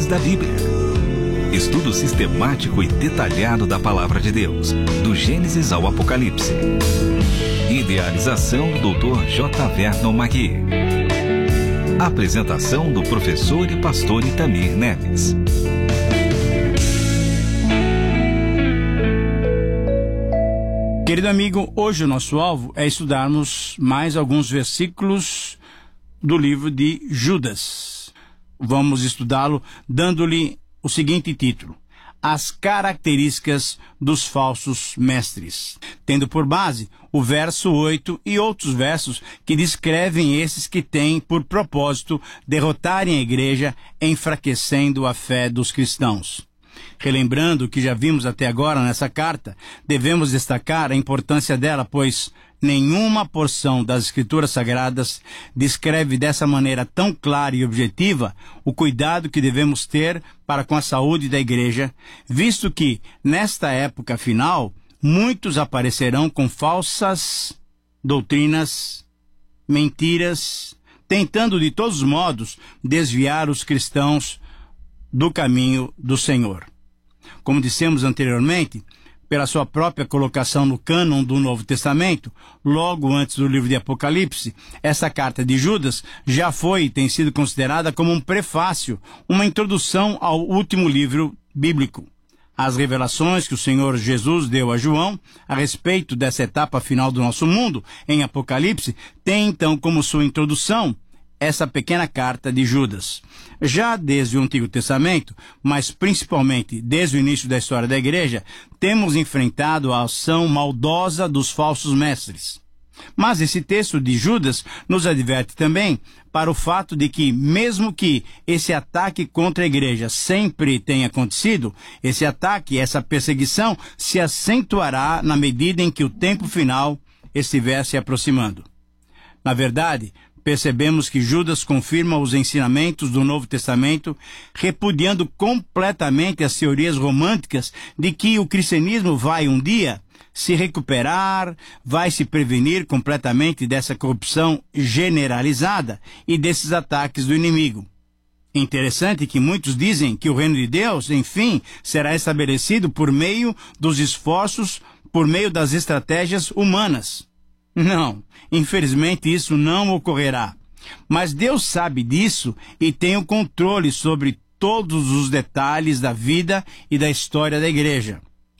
Verdades da Bíblia. Estudo sistemático e detalhado da Palavra de Deus, do Gênesis ao Apocalipse. Idealização do Dr. J. Vernon Magui. Apresentação do professor e pastor Itamir Neves. Querido amigo, hoje o nosso alvo é estudarmos mais alguns versículos do livro de Judas. Vamos estudá-lo dando-lhe o seguinte título: As características dos falsos mestres, tendo por base o verso 8 e outros versos que descrevem esses que têm por propósito derrotarem a igreja, enfraquecendo a fé dos cristãos. Relembrando o que já vimos até agora nessa carta, devemos destacar a importância dela, pois nenhuma porção das Escrituras Sagradas descreve dessa maneira tão clara e objetiva o cuidado que devemos ter para com a saúde da igreja, visto que, nesta época final, muitos aparecerão com falsas doutrinas, mentiras, tentando de todos os modos desviar os cristãos do caminho do Senhor. Como dissemos anteriormente, pela sua própria colocação no cânon do Novo Testamento, logo antes do livro de Apocalipse, essa carta de Judas já foi e tem sido considerada como um prefácio, uma introdução ao último livro bíblico. As revelações que o Senhor Jesus deu a João a respeito dessa etapa final do nosso mundo, em Apocalipse, tem então como sua introdução essa pequena carta de Judas. Já desde o Antigo Testamento, mas principalmente desde o início da história da igreja, temos enfrentado a ação maldosa dos falsos mestres. Mas esse texto de Judas nos adverte também para o fato de que, mesmo que esse ataque contra a igreja sempre tenha acontecido, esse ataque, essa perseguição, se acentuará na medida em que o tempo final estiver se aproximando. Na verdade, percebemos que Judas confirma os ensinamentos do Novo Testamento, repudiando completamente as teorias românticas de que o cristianismo vai um dia se recuperar, vai se prevenir completamente dessa corrupção generalizada e desses ataques do inimigo. Interessante que muitos dizem que o reino de Deus, enfim, será estabelecido por meio dos esforços, por meio das estratégias humanas. Não, infelizmente isso não ocorrerá. Mas Deus sabe disso e tem o controle sobre todos os detalhes da vida e da história da igreja.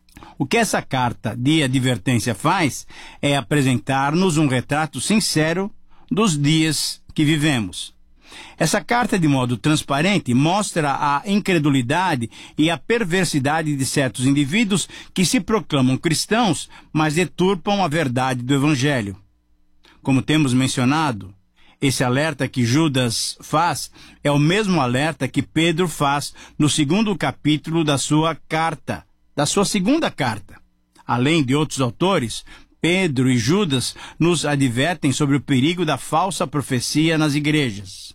O que essa carta de advertência faz é apresentar-nos um retrato sincero dos dias que vivemos. Essa carta, de modo transparente, mostra a incredulidade e a perversidade de certos indivíduos que se proclamam cristãos, mas deturpam a verdade do Evangelho. Como temos mencionado, esse alerta que Judas faz é o mesmo alerta que Pedro faz no 2º capítulo da sua carta, da sua 2ª carta. Além de outros autores, Pedro e Judas nos advertem sobre o perigo da falsa profecia nas igrejas.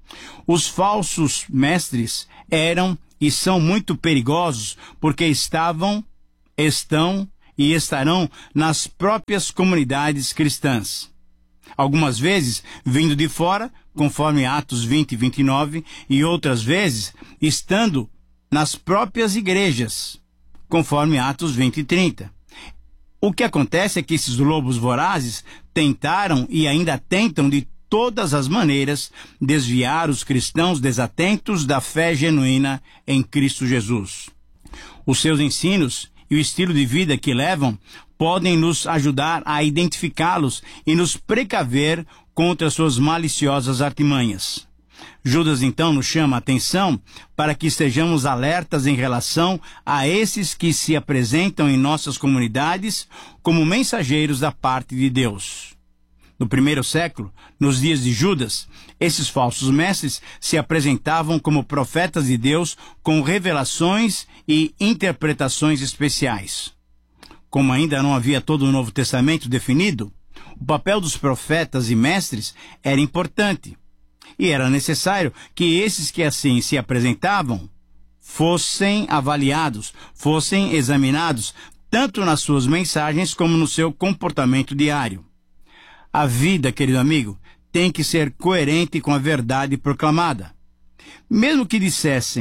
Os falsos mestres eram e são muito perigosos porque estão e estarão nas próprias comunidades cristãs. Algumas vezes vindo de fora, conforme Atos 20 e 29, e outras vezes estando nas próprias igrejas, conforme Atos 20 e 30. O que acontece é que esses lobos vorazes tentaram e ainda tentam de todas as maneiras desviar os cristãos desatentos da fé genuína em Cristo Jesus. Os seus ensinos e o estilo de vida que levam podem nos ajudar a identificá-los e nos precaver contra suas maliciosas artimanhas. Judas então nos chama a atenção para que estejamos alertas em relação a esses que se apresentam em nossas comunidades como mensageiros da parte de Deus. No primeiro século, nos dias de Judas, esses falsos mestres se apresentavam como profetas de Deus com revelações e interpretações especiais. Como ainda não havia todo o Novo Testamento definido, o papel dos profetas e mestres era importante. E era necessário que esses que assim se apresentavam fossem avaliados, fossem examinados, tanto nas suas mensagens como no seu comportamento diário. A vida, querido amigo, tem que ser coerente com a verdade proclamada. Mesmo que dissessem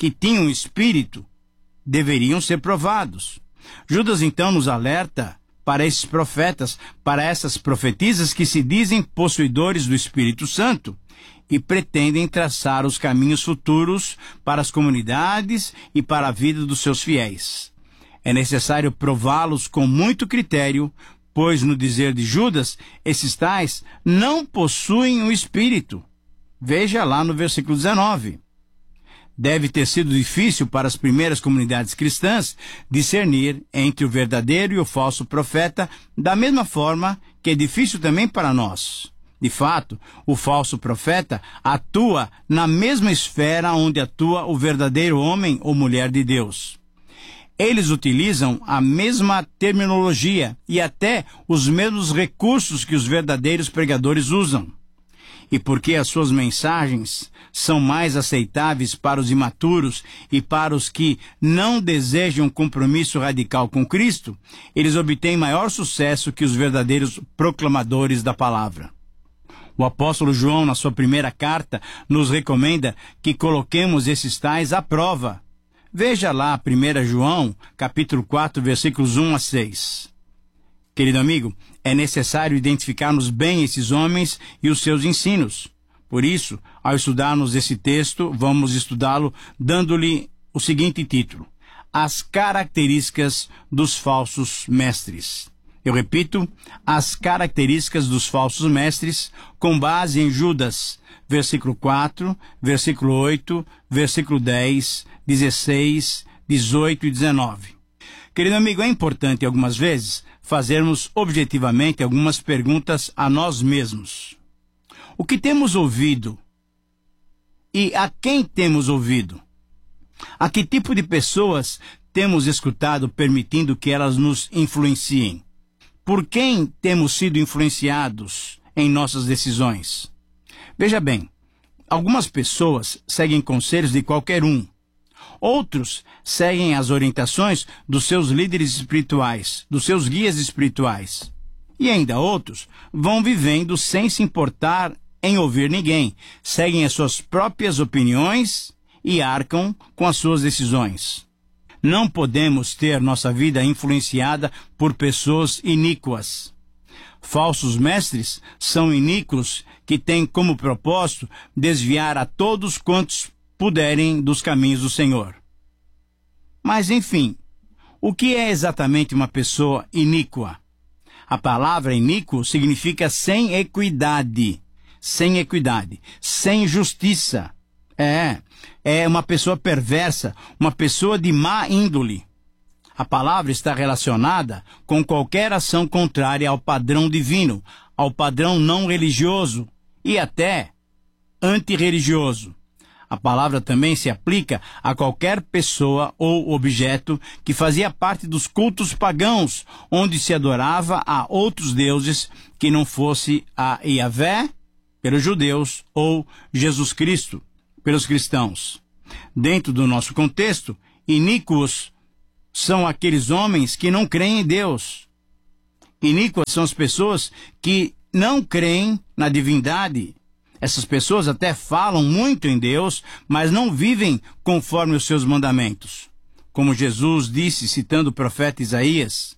que tinham espírito deveriam ser provados. Judas então nos alerta para esses profetas, para essas profetisas que se dizem possuidores do Espírito Santo e pretendem traçar os caminhos futuros para as comunidades e para a vida dos seus fiéis. É necessário prová-los com muito critério, pois, no dizer de Judas, esses tais não possuem o Espírito. Veja lá no versículo 19. Deve ter sido difícil para as primeiras comunidades cristãs discernir entre o verdadeiro e o falso profeta, da mesma forma que é difícil também para nós. De fato, o falso profeta atua na mesma esfera onde atua o verdadeiro homem ou mulher de Deus. Eles utilizam a mesma terminologia e até os mesmos recursos que os verdadeiros pregadores usam. E porque as suas mensagens são mais aceitáveis para os imaturos e para os que não desejam compromisso radical com Cristo, eles obtêm maior sucesso que os verdadeiros proclamadores da palavra. O apóstolo João, na sua primeira carta, nos recomenda que coloquemos esses tais à prova. Veja lá 1 João, capítulo 4, versículos 1 a 6. Querido amigo, é necessário identificarmos bem esses homens e os seus ensinos. Por isso, ao estudarmos esse texto, vamos estudá-lo dando-lhe o seguinte título: As características dos falsos mestres. Eu repito, as características dos falsos mestres, com base em Judas, versículo 4, versículo 8, versículo 10, 16, 18 e 19. Querido amigo, é importante algumas vezes fazermos objetivamente algumas perguntas a nós mesmos. O que temos ouvido? E a quem temos ouvido? A que tipo de pessoas temos escutado permitindo que elas nos influenciem? Por quem temos sido influenciados em nossas decisões? Veja bem, algumas pessoas seguem conselhos de qualquer um. Outros seguem as orientações dos seus líderes espirituais, dos seus guias espirituais. E ainda outros vão vivendo sem se importar em ouvir ninguém, seguem as suas próprias opiniões e arcam com as suas decisões. Não podemos ter nossa vida influenciada por pessoas iníquas. Falsos mestres são iníquos que têm como propósito desviar a todos quantos puderem dos caminhos do Senhor. Mas, enfim, o que é exatamente uma pessoa iníqua? A palavra iníquo significa sem equidade, sem justiça. É uma pessoa perversa, uma pessoa de má índole. A palavra está relacionada com qualquer ação contrária ao padrão divino, ao padrão não religioso e até antirreligioso. A palavra também se aplica a qualquer pessoa ou objeto que fazia parte dos cultos pagãos, onde se adorava a outros deuses que não fosse a Yahvé, pelos judeus, ou Jesus Cristo, pelos cristãos. Dentro do nosso contexto, iníquos são aqueles homens que não creem em Deus. Iníquas são as pessoas que não creem na divindade. Essas pessoas até falam muito em Deus, mas não vivem conforme os seus mandamentos. Como Jesus disse, citando o profeta Isaías: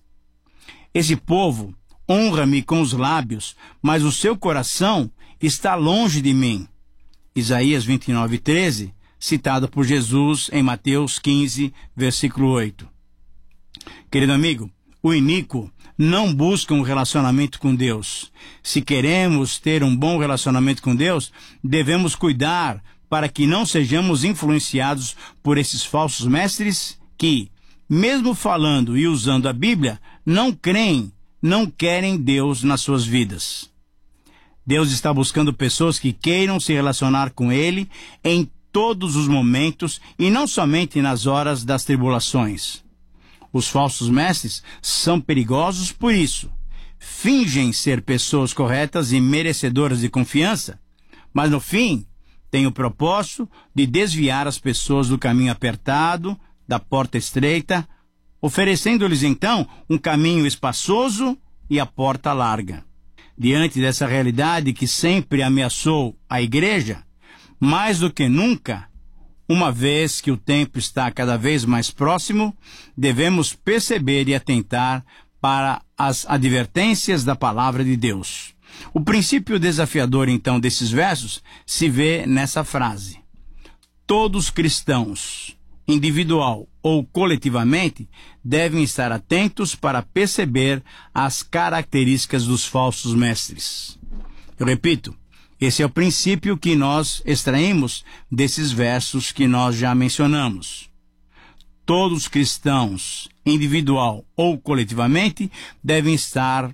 Esse povo honra-me com os lábios, mas o seu coração está longe de mim. Isaías 29:13, citado por Jesus em Mateus 15, versículo 8. Querido amigo, o iníquo não busca um relacionamento com Deus. Se queremos ter um bom relacionamento com Deus, devemos cuidar para que não sejamos influenciados por esses falsos mestres que, mesmo falando e usando a Bíblia, não creem, não querem Deus nas suas vidas. Deus está buscando pessoas que queiram se relacionar com Ele em todos os momentos e não somente nas horas das tribulações. Os falsos mestres são perigosos por isso. Fingem ser pessoas corretas e merecedoras de confiança, mas no fim têm o propósito de desviar as pessoas do caminho apertado, da porta estreita, oferecendo-lhes então um caminho espaçoso e a porta larga. Diante dessa realidade que sempre ameaçou a igreja, mais do que nunca, Uma vez que o tempo está cada vez mais próximo, devemos perceber e atentar para as advertências da palavra de Deus. O princípio desafiador, então, desses versos se vê nessa frase. Todos cristãos, individual ou coletivamente, devem estar atentos para perceber as características dos falsos mestres. Eu repito, esse é o princípio que nós extraímos desses versos que nós já mencionamos. Todos cristãos, individual ou coletivamente, devem estar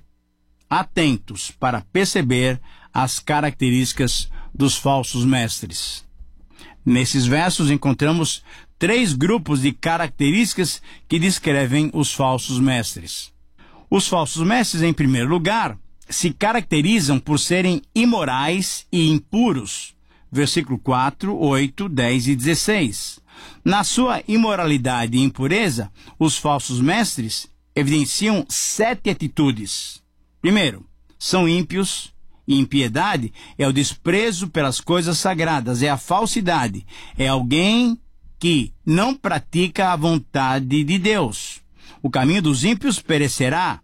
atentos para perceber as características dos falsos mestres. Nesses versos encontramos 3 grupos de características que descrevem os falsos mestres. Os falsos mestres, em primeiro lugar, se caracterizam por serem imorais e impuros. Versículo 4, 8, 10 e 16. Na sua imoralidade e impureza, os falsos mestres evidenciam 7 atitudes. Primeiro, são ímpios, e impiedade é o desprezo pelas coisas sagradas, é a falsidade, é alguém que não pratica a vontade de Deus. O caminho dos ímpios perecerá.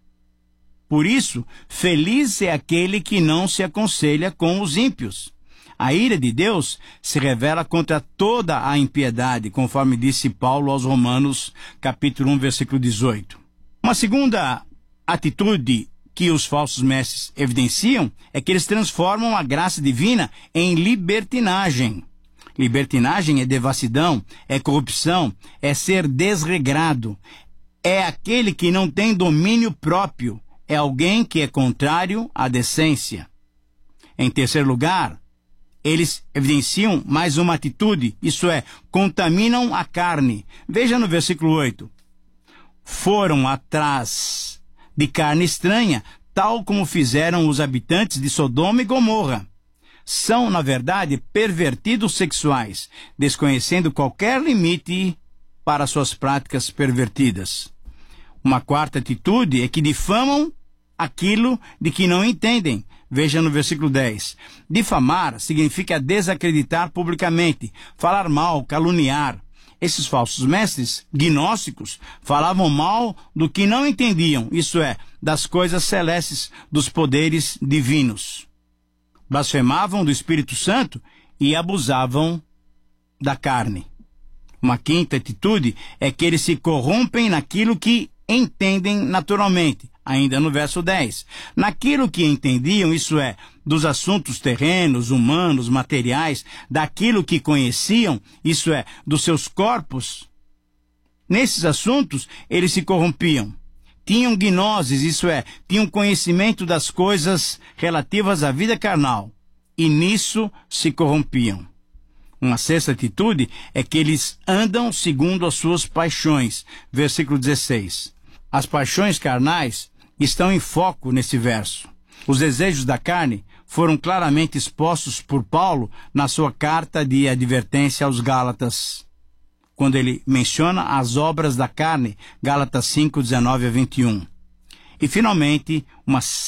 Por isso, feliz é aquele que não se aconselha com os ímpios. A ira de Deus se revela contra toda a impiedade, conforme disse Paulo aos Romanos, capítulo 1, versículo 18. Uma segunda atitude que os falsos mestres evidenciam é que eles transformam a graça divina em libertinagem. Libertinagem é devassidão, é corrupção, é ser desregrado, é aquele que não tem domínio próprio, é alguém que é contrário à decência. Em terceiro lugar, eles evidenciam mais uma atitude, isso é, contaminam a carne. Veja no versículo 8. Foram atrás de carne estranha, tal como fizeram os habitantes de Sodoma e Gomorra. São, na verdade, pervertidos sexuais, desconhecendo qualquer limite para suas práticas pervertidas. Uma quarta atitude é que difamam aquilo de que não entendem. Veja no versículo 10. Difamar significa desacreditar publicamente, falar mal, caluniar. Esses falsos mestres gnósticos falavam mal do que não entendiam, isso é, das coisas celestes, dos poderes divinos. Blasfemavam do Espírito Santo e abusavam da carne. Uma quinta atitude é que eles se corrompem naquilo que entendem naturalmente. Ainda no verso 10. Naquilo que entendiam, isso é, dos assuntos terrenos, humanos, materiais, daquilo que conheciam, isso é, dos seus corpos, nesses assuntos eles se corrompiam. Tinham gnoses, isso é, tinham conhecimento das coisas relativas à vida carnal, e nisso se corrompiam. Uma sexta atitude é que eles andam segundo as suas paixões. Versículo 16. As paixões carnais estão em foco nesse verso. Os desejos da carne foram claramente expostos por Paulo na sua carta de advertência aos Gálatas, quando ele menciona as obras da carne, Gálatas 5, 19 a 21. E, finalmente, uma